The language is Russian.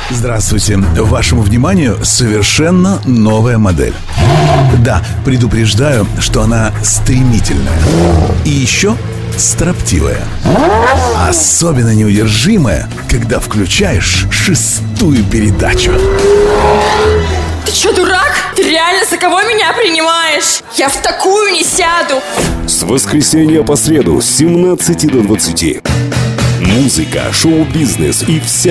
Здравствуйте. Вашему вниманию совершенно новая модель. Да, предупреждаю, что она стремительная. И еще строптивая. Особенно неудержимая, когда включаешь 6-ю передачу. Ты что, дурак? Ты реально за кого меня принимаешь? Я в такую не сяду. С воскресенья по среду с 17 до 20. Музыка, шоу-бизнес и вся